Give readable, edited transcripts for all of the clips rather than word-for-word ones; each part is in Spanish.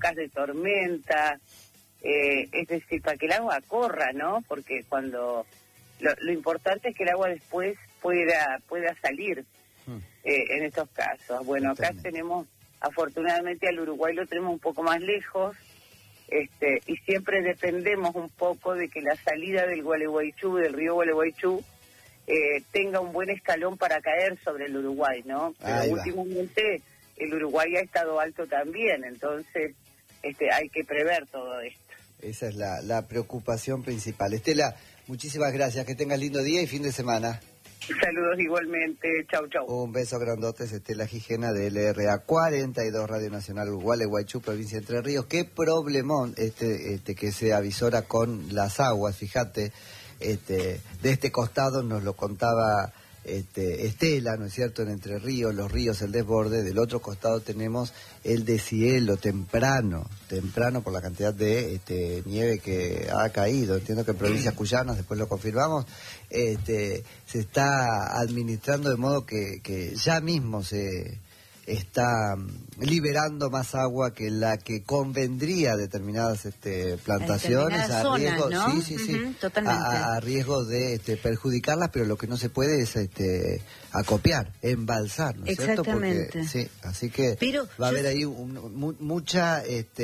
épocas de tormenta, es decir, para que el agua corra, ¿no? Porque cuando lo importante es que el agua después pueda salir en estos casos. Bueno, acá tenemos, afortunadamente al Uruguay lo tenemos un poco más lejos, y siempre dependemos un poco de que la salida del Gualeguaychú, del río Gualeguaychú, tenga un buen escalón para caer sobre el Uruguay, ¿no? Pero últimamente el Uruguay ha estado alto también, entonces hay que prever todo esto. Esa es la preocupación principal. Estela, muchísimas gracias, que tengas lindo día y fin de semana. Saludos igualmente, chau, chau. Un beso grandote, es Estela Gijena de LRA 42 Radio Nacional Gualeguaychú, provincia de Entre Ríos. Qué problemón que se avisora con las aguas, fíjate, de este costado nos lo contaba Estela, ¿no es cierto?, en Entre Ríos, los ríos, el desborde. Del otro costado tenemos el deshielo temprano por la cantidad de nieve que ha caído. Entiendo que en provincias cuyanas, después lo confirmamos, se está administrando de modo que ya mismo se está liberando más agua que la que convendría a determinadas plantaciones, a riesgo, ¿no? Sí, totalmente. A riesgo de perjudicarlas, pero lo que no se puede es acopiar, embalsar, ¿no es cierto? Porque, sí, así que va a haber ahí mucha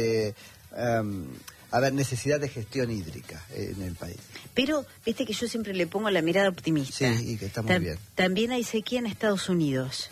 necesidad de gestión hídrica en el país. Pero, viste que yo siempre le pongo la mirada optimista. Sí, y que está muy bien. También hay sequía en Estados Unidos.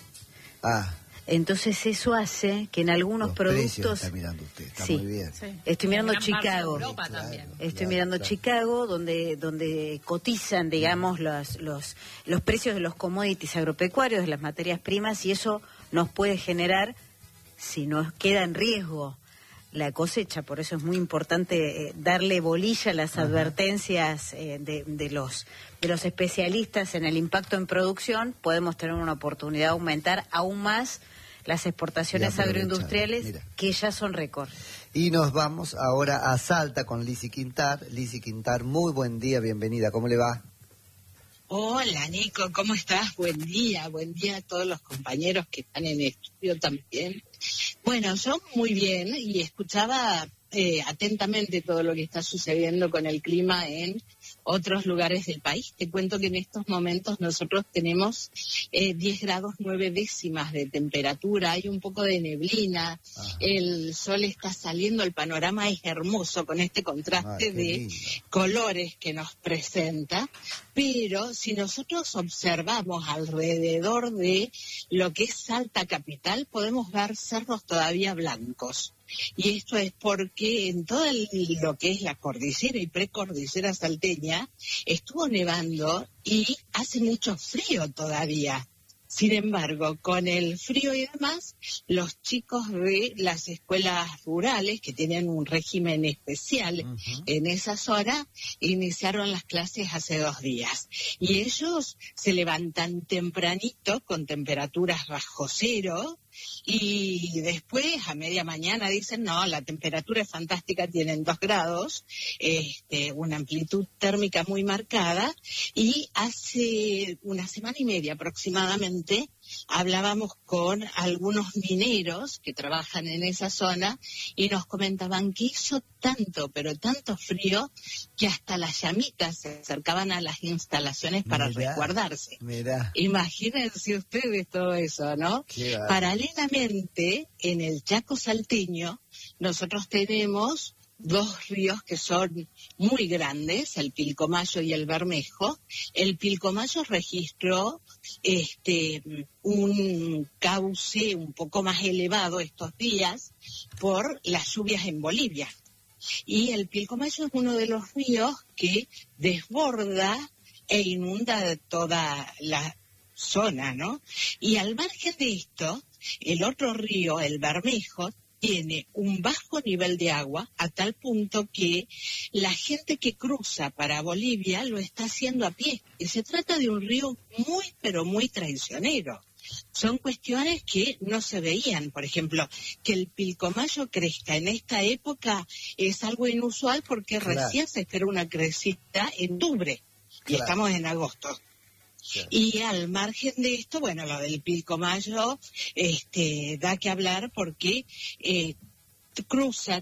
Entonces eso hace que en algunos productos... Está mirando usted, está muy bien. Sí. Estoy mirando Chicago. Estoy mirando Chicago, donde cotizan, digamos, los precios de los commodities agropecuarios, de las materias primas, y eso nos puede generar, si nos queda en riesgo la cosecha. Por eso es muy importante darle bolilla a las advertencias de los especialistas en el impacto en producción. Podemos tener una oportunidad de aumentar aún más las exportaciones agroindustriales, que ya son récord. Y nos vamos ahora a Salta con Lizzy Quintar. Lizzy Quintar, muy buen día, bienvenida, ¿cómo le va? Hola Nico, ¿cómo estás? Buen día a todos los compañeros que están en el estudio también. Bueno, yo muy bien, y escuchaba atentamente todo lo que está sucediendo con el clima en otros lugares del país. Te cuento que en estos momentos nosotros tenemos 10 grados 9 décimas de temperatura, hay un poco de neblina, el sol está saliendo, el panorama es hermoso con este contraste de colores que nos presenta, pero si nosotros observamos alrededor de lo que es Salta capital, podemos ver cerros todavía blancos. Y esto es porque en todo lo que es la cordillera y precordillera salteña estuvo nevando y hace mucho frío todavía. Sin embargo, con el frío y demás, los chicos de las escuelas rurales, que tienen un régimen especial en esa zona, iniciaron las clases hace 2 días. Y ellos se levantan tempranito con temperaturas bajo cero, y después a media mañana dicen, no, la temperatura es fantástica, tienen 2 grados, una amplitud térmica muy marcada, y hace una semana y media aproximadamente hablábamos con algunos mineros que trabajan en esa zona y nos comentaban que hizo tanto, pero tanto frío, que hasta las llamitas se acercaban a las instalaciones para resguardarse. Imagínense ustedes todo eso, ¿no? Paralelamente, en el Chaco salteño, nosotros tenemos 2 ríos que son muy grandes, el Pilcomayo y el Bermejo. El Pilcomayo registró un cauce un poco más elevado estos días por las lluvias en Bolivia. Y el Pilcomayo es uno de los ríos que desborda e inunda toda la zona, ¿no? Y al margen de esto, el otro río, el Bermejo, tiene un bajo nivel de agua a tal punto que la gente que cruza para Bolivia lo está haciendo a pie. Y se trata de un río muy, pero muy traicionero. Son cuestiones que no se veían. Por ejemplo, que el Pilcomayo crezca en esta época es algo inusual porque recién se espera una crecida en octubre y estamos en agosto. Y al margen de esto, bueno, lo del Pilcomayo da que hablar porque cruza